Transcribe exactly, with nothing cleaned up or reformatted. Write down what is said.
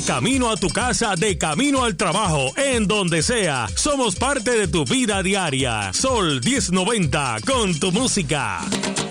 camino a tu casa, de camino al trabajo, en donde sea. Somos parte de tu vida diaria. Sol diez noventa, con tu música.